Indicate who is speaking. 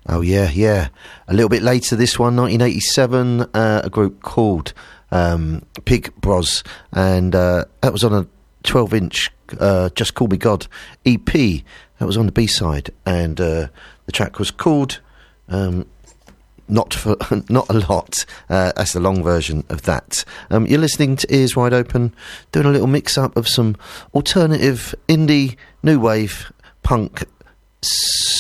Speaker 1: Oh, yeah. A little bit later, this one, 1987, a group called Pig Bros, and that was on a 12-inch Just Call Me God EP. That was on the B-side, and the track was called Not a Lot. That's the long version of that. You're listening to Ears Wide Open, doing a little mix-up of some alternative indie, new wave, punk,